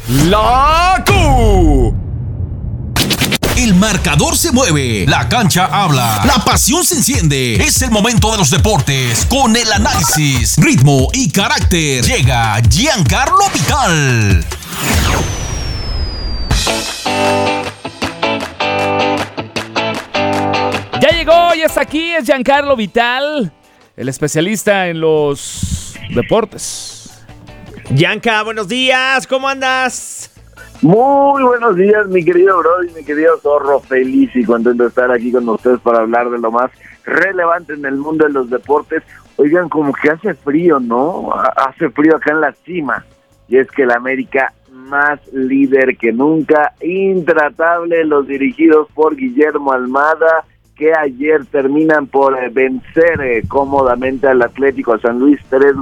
La Q. El marcador se mueve, la cancha habla, la pasión se enciende. Es el momento de los deportes con el análisis, ritmo y carácter. Llega Giancarlo Vital. Ya llegó, ya está aquí, es Giancarlo Vital, el especialista en los deportes. Gianca, buenos días, ¿cómo andas? Muy buenos días, mi querido Brody, mi querido Zorro. Feliz y contento de estar aquí con ustedes para hablar de lo más relevante en el mundo de los deportes. Oigan, como que hace frío, ¿no? Hace frío acá en la cima. Y es que el América, más líder que nunca, intratable, los dirigidos por Guillermo Almada, que ayer terminan por vencer cómodamente al Atlético San Luis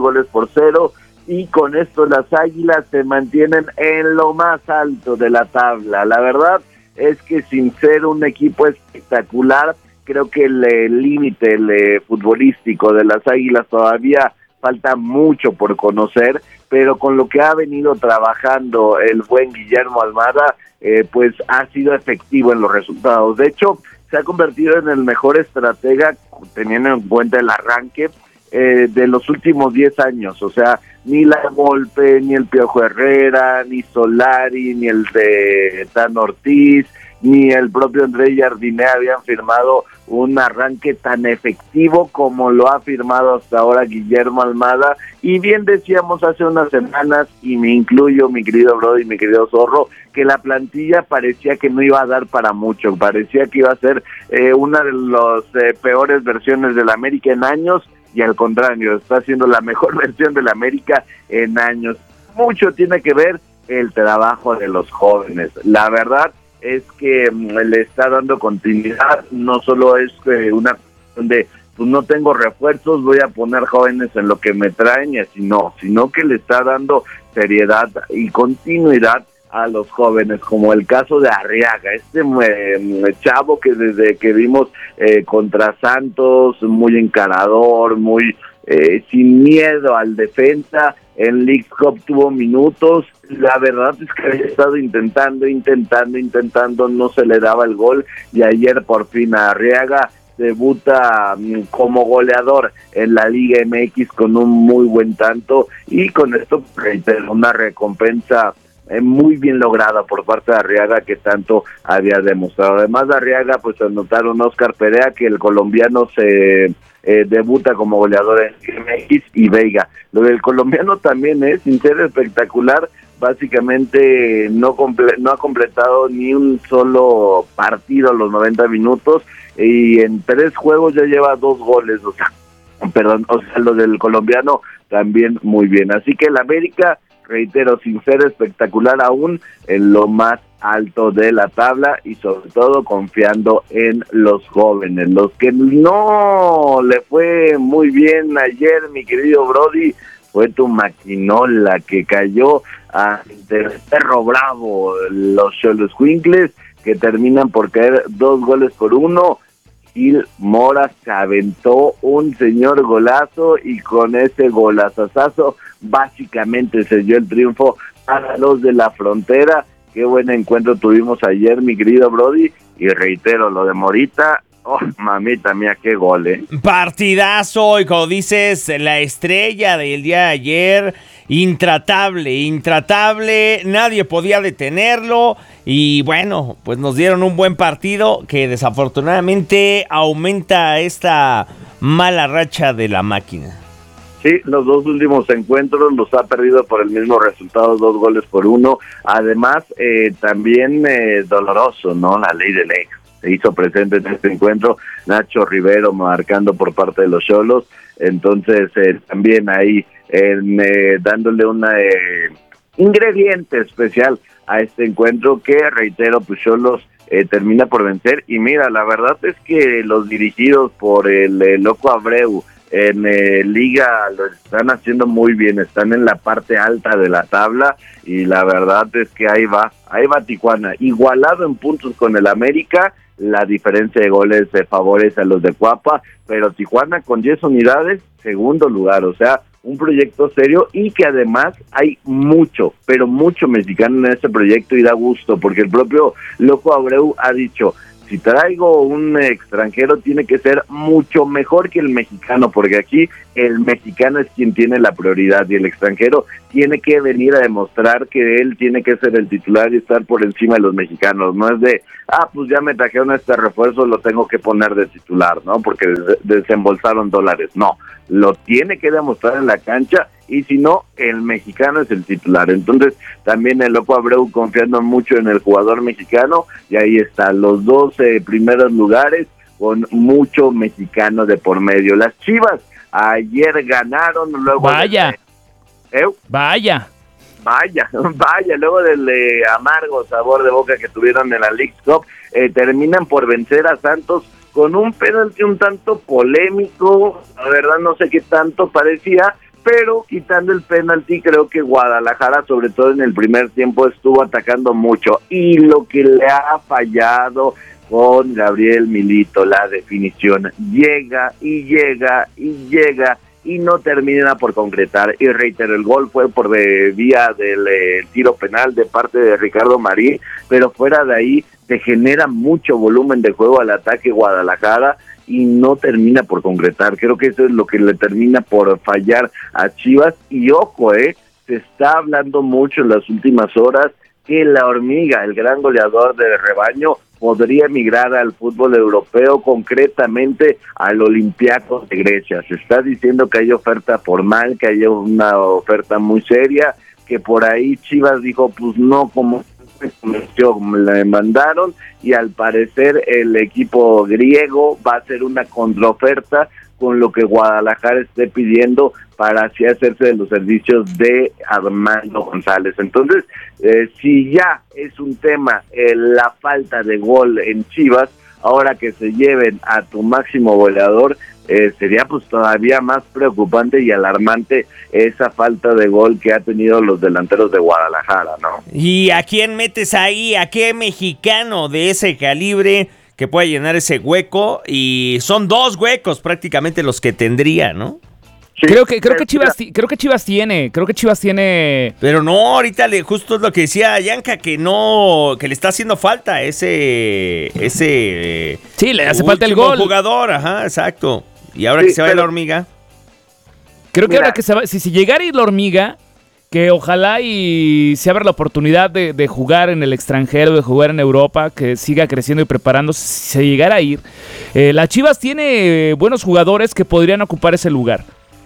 3-0. Y con esto las Águilas se mantienen en lo más alto de la tabla. La verdad es que sin ser un equipo espectacular, creo que el límite futbolístico de las Águilas todavía falta mucho por conocer, pero con lo que ha venido trabajando el buen Guillermo Almada, pues ha sido efectivo en los resultados. De hecho, se ha convertido en el mejor estratega, teniendo en cuenta el arranque de los últimos 10 años. O sea, ni La Volpe, ni el Piojo Herrera, ni Solari, ni el de Tan Ortiz, ni el propio André Jardiné habían firmado un arranque tan efectivo como lo ha firmado hasta ahora Guillermo Almada. Y bien decíamos hace unas semanas, y me incluyo, mi querido Brody, mi querido Zorro, que la plantilla parecía que no iba a dar para mucho, parecía que iba a ser una de las peores versiones del América en años, y al contrario, está siendo la mejor versión del América en años. Mucho tiene que ver el trabajo de los jóvenes. La verdad es que le está dando continuidad, no solo es una cuestión de pues no tengo refuerzos, voy a poner jóvenes en lo que me traen y así no, sino que le está dando seriedad y continuidad a los jóvenes, como el caso de Arriaga, este chavo que desde que vimos contra Santos, muy encarador, muy sin miedo al defensa, en League Cup tuvo minutos, la verdad es que había estado intentando, no se le daba el gol, y ayer por fin Arriaga debuta como goleador en la Liga MX con un muy buen tanto, y con esto reitero, una recompensa muy bien lograda por parte de Arriaga, que tanto había demostrado. Además de Arriaga, pues anotaron Oscar Perea, que el colombiano se debuta como goleador en MX, y Veiga. Lo del colombiano también es, sin ser espectacular, básicamente no ha completado ni un solo partido a los 90 minutos, y en 3 juegos ya lleva 2 goles, o sea, lo del colombiano también muy bien. Así que el América, reitero, sin ser espectacular aún, en lo más alto de la tabla, y sobre todo confiando en los jóvenes. Los que no le fue muy bien ayer, mi querido Brody, fue tu Maquinola, que cayó ante el Perro Bravo, los Xoloscuincles, que terminan por caer 2-1. Gil Mora se aventó un señor golazo, y con ese golazazazo básicamente selló el triunfo para los de la Frontera. Qué buen encuentro tuvimos ayer, mi querido Brody, y reitero, lo de Morita, oh, mamita mía, qué gol, Partidazo, y como dices, la estrella del día de ayer, intratable, nadie podía detenerlo, y bueno, pues nos dieron un buen partido que desafortunadamente aumenta esta mala racha de la máquina. Sí, los 2 últimos encuentros los ha perdido por el mismo resultado, 2-1. Además, también doloroso, ¿no? La ley del ex se hizo presente en este encuentro, Nacho Rivero marcando por parte de los Xolos, entonces también ahí dándole una ingrediente especial a este encuentro, que reitero, pues Xolos termina por vencer. Y mira, la verdad es que los dirigidos por el Loco Abreu en Liga lo están haciendo muy bien, están en la parte alta de la tabla, y la verdad es que ahí va Tijuana, igualado en puntos con el América. La diferencia de goles favorece a los de Cuapa, pero Tijuana con 10 unidades, segundo lugar, o sea, un proyecto serio y que además hay mucho, pero mucho mexicano en este proyecto y da gusto, porque el propio Loco Abreu ha dicho, si traigo un extranjero tiene que ser mucho mejor que el mexicano, porque aquí el mexicano es quien tiene la prioridad y el extranjero tiene que venir a demostrar que él tiene que ser el titular y estar por encima de los mexicanos. No es de, pues ya me trajeron este refuerzo, lo tengo que poner de titular, ¿no? Porque desembolsaron dólares. No, lo tiene que demostrar en la cancha y si no, el mexicano es el titular. Entonces, también el Loco Abreu confiando mucho en el jugador mexicano y ahí está, los 12 primeros lugares con mucho mexicano de por medio. Las Chivas ayer ganaron, luego... Vaya, luego del amargo sabor de boca que tuvieron en la Leagues Cup, terminan por vencer a Santos con un penalti un tanto polémico, la verdad no sé qué tanto parecía, pero quitando el penalti creo que Guadalajara, sobre todo en el primer tiempo, estuvo atacando mucho, y lo que le ha fallado con Gabriel Milito, la definición, llega y no termina por concretar, y reitero, el gol fue por vía del tiro penal de parte de Ricardo Marín, pero fuera de ahí se genera mucho volumen de juego al ataque Guadalajara y no termina por concretar. Creo que eso es lo que le termina por fallar a Chivas, y ojo, se está hablando mucho en las últimas horas que la Hormiga, el gran goleador del rebaño, podría emigrar al fútbol europeo, concretamente al Olympiacos de Grecia. Se está diciendo que hay oferta formal, que hay una oferta muy seria, que por ahí Chivas dijo, pues no, como le mandaron, y al parecer el equipo griego va a hacer una contraoferta con lo que Guadalajara esté pidiendo para así hacerse de los servicios de Armando González. Entonces, si ya es un tema la falta de gol en Chivas, ahora que se lleven a tu máximo goleador, sería pues todavía más preocupante y alarmante esa falta de gol que ha tenido los delanteros de Guadalajara, ¿no? ¿Y a quién metes ahí? ¿A qué mexicano de ese calibre que pueda llenar ese hueco? Y son 2 huecos prácticamente los que tendría, ¿no? Sí, creo que Chivas tiene. Pero no, ahorita justo es lo que decía Yanka, que le está haciendo falta ese sí, le hace falta el gol. Jugador, ajá, exacto. Y ahora que se va la Hormiga. Creo que ahora que se va, si llegara a ir la Hormiga, que ojalá y se abra la oportunidad de jugar en el extranjero, de jugar en Europa, que siga creciendo y preparándose, si se llegara a ir. La Chivas tiene buenos jugadores que podrían ocupar ese lugar.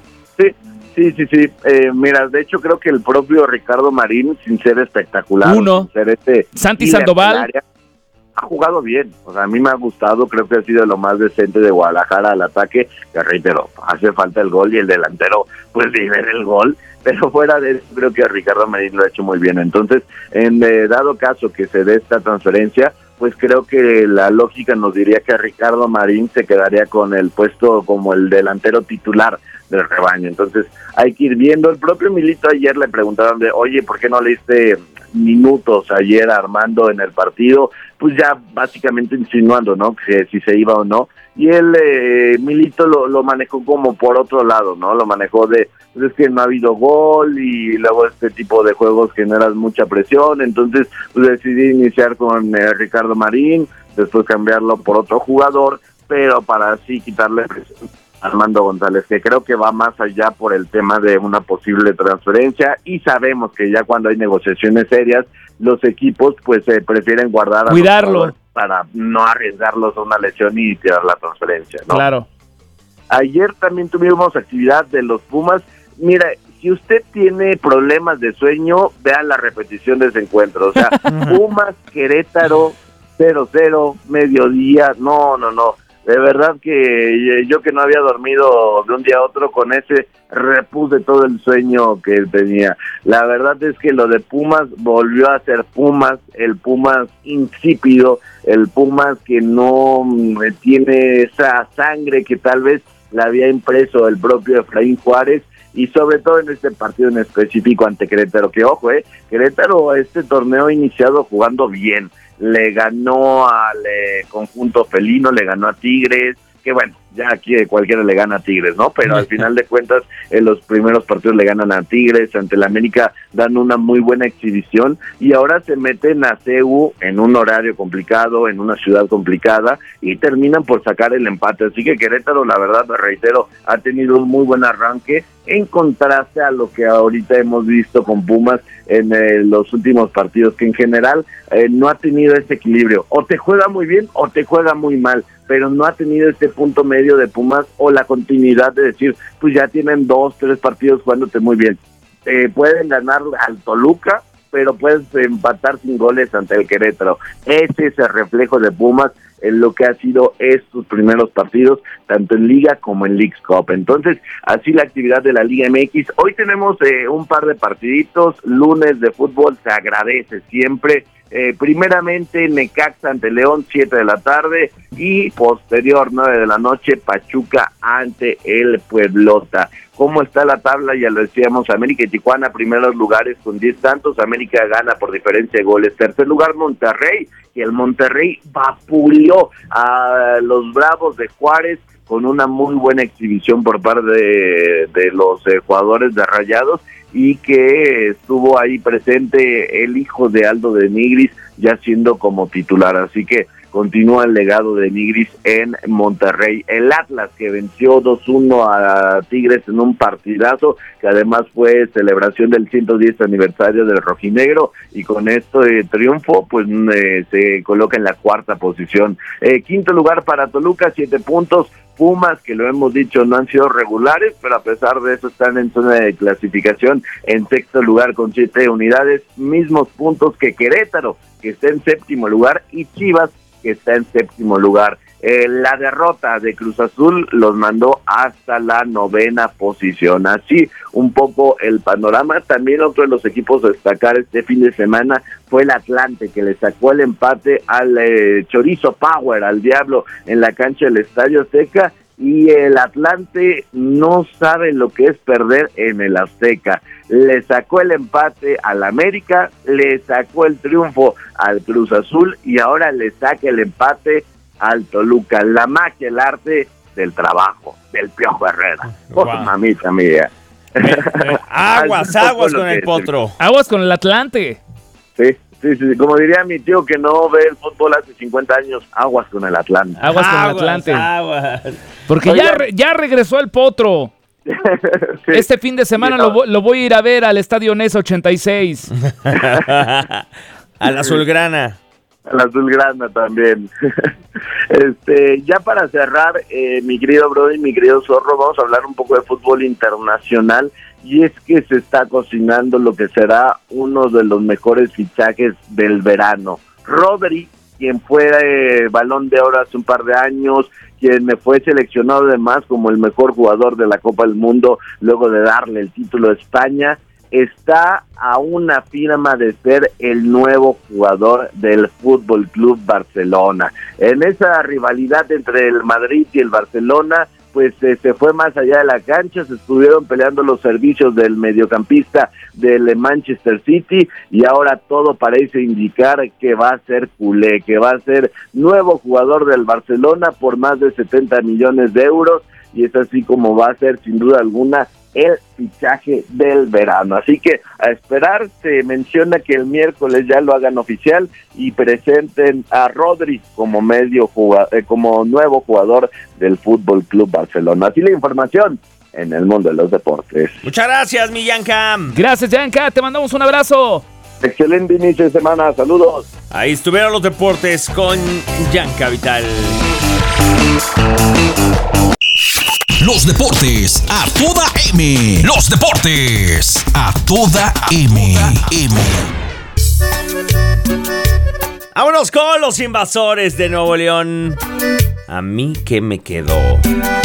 Sí. Mira, de hecho creo que el propio Ricardo Marín, sin ser espectacular, sin ser Santi Sandoval, ha jugado bien. O sea, a mí me ha gustado, creo que ha sido lo más decente de Guadalajara al ataque, que reitero, hace falta el gol y el delantero pues vive el gol, pero fuera de eso creo que Ricardo Marín lo ha hecho muy bien. Entonces, en dado caso que se dé esta transferencia, pues creo que la lógica nos diría que Ricardo Marín se quedaría con el puesto como el delantero titular del rebaño. Entonces hay que ir viendo. El propio Milito ayer le preguntaron oye, ¿por qué no le diste minutos ayer a Armando en el partido? Pues ya básicamente insinuando, ¿no?, que si se iba o no. Y él, Milito lo manejó como por otro lado, ¿no? Lo manejó pues es que no ha habido gol y luego este tipo de juegos generan mucha presión. Entonces pues decidí iniciar con Ricardo Marín, después cambiarlo por otro jugador, pero para así quitarle presión a Armando González, que creo que va más allá por el tema de una posible transferencia, y sabemos que ya cuando hay negociaciones serias, los equipos pues prefieren guardar a cuidarlo para no arriesgarlos a una lesión y tirar la transferencia, ¿no? Claro. Ayer también tuvimos actividad de los Pumas. Mira, si usted tiene problemas de sueño, vea la repetición de ese encuentro. O sea, Pumas, Querétaro, 0-0, mediodía, no. De verdad que yo que no había dormido de un día a otro, con ese repuse todo el sueño que tenía. La verdad es que lo de Pumas volvió a ser Pumas, el Pumas insípido, el Pumas que no tiene esa sangre que tal vez la había impreso el propio Efraín Juárez, y sobre todo en este partido en específico ante Querétaro, que ojo, Querétaro este torneo ha iniciado jugando bien. Le ganó al conjunto felino, le ganó a Tigres, que bueno, ya aquí cualquiera le gana a Tigres, ¿no? Pero al final de cuentas, en los primeros partidos le ganan a Tigres, ante la América dan una muy buena exhibición y ahora se meten a CU en un horario complicado, en una ciudad complicada y terminan por sacar el empate. Así que Querétaro, la verdad, me reitero, ha tenido un muy buen arranque en contraste a lo que ahorita hemos visto con Pumas en los últimos partidos, que en general no ha tenido ese equilibrio. O te juega muy bien o te juega muy mal, pero no ha tenido este punto medio de Pumas o la continuidad de decir, pues ya tienen 2-3 partidos jugándote muy bien. Pueden ganar al Toluca, pero puedes empatar sin goles ante el Querétaro. Ese es el reflejo de Pumas en lo que ha sido estos primeros partidos, tanto en Liga como en Leagues Cup. Entonces, así la actividad de la Liga MX. Hoy tenemos un par de partiditos, lunes de fútbol, se agradece siempre. Primeramente Necaxa ante León, 7 de la tarde, y posterior 9 de la noche Pachuca ante el Pueblota. ¿Cómo está la tabla? Ya lo decíamos, América y Tijuana primeros lugares con 10 tantos, América gana por diferencia de goles. Tercer lugar Monterrey, y el Monterrey vapuleó a los Bravos de Juárez con una muy buena exhibición por parte de los jugadores de Rayados, y que estuvo ahí presente el hijo de Aldo de Nigris ya siendo como titular, así que continúa el legado de Nigris en Monterrey. El Atlas, que venció 2-1 a Tigres en un partidazo, que además fue celebración del 110 aniversario del rojinegro, y con esto triunfo, pues se coloca en la cuarta posición. Quinto lugar para Toluca, 7 puntos. Pumas, que lo hemos dicho, no han sido regulares, pero a pesar de eso están en zona de clasificación en sexto lugar con 7 unidades, mismos puntos que Querétaro, que está en séptimo lugar, y Chivas, que está en séptimo lugar. La derrota de Cruz Azul los mandó hasta la 9ª posición. Así un poco el panorama. También otro de los equipos a destacar este fin de semana fue el Atlante, que le sacó el empate al Chorizo Power, al Diablo, en la cancha del Estadio Azteca, y el Atlante no sabe lo que es perder en el Azteca. Le sacó el empate al América, le sacó el triunfo al Cruz Azul y ahora le saca el empate al Toluca. La magia, el arte del trabajo del Piojo Herrera. Wow. Mamita mía. Aguas con el Potro. Aguas con el Atlante. Sí. Como diría mi tío que no ve el fútbol hace 50 años, aguas con el Atlante. Aguas con el Atlante. Aguas. Porque ya regresó el Potro. Sí. Este fin de semana lo voy a ir a ver al Estadio Nesa 86. A la Azulgrana. A la Azulgrana también. Ya para cerrar, mi querido Brody, mi querido Zorro, vamos a hablar un poco de fútbol internacional, y es que se está cocinando lo que será uno de los mejores fichajes del verano. Rodri, quien fue Balón de Oro hace un par de años, quien fue seleccionado además como el mejor jugador de la Copa del Mundo luego de darle el título a España, está a una firma de ser el nuevo jugador del Fútbol Club Barcelona. En esa rivalidad entre el Madrid y el Barcelona, pues se fue más allá de la cancha, se estuvieron peleando los servicios del mediocampista del Manchester City, y ahora todo parece indicar que va a ser culé, que va a ser nuevo jugador del Barcelona por más de 70 millones de euros, y es así como va a ser sin duda alguna el fichaje del verano. Así que a esperar. Se menciona que el miércoles ya lo hagan oficial y presenten a Rodri como como nuevo jugador del Fútbol Club Barcelona. Así la información en el mundo de los deportes. Muchas gracias, mi Yanka. Gracias, Yanka, te mandamos un abrazo. Excelente inicio de semana, saludos. Ahí estuvieron los deportes con Yanka Vital. Los deportes a toda M. Los deportes a toda M. Vámonos con los Invasores de Nuevo León. A mí que me quedó.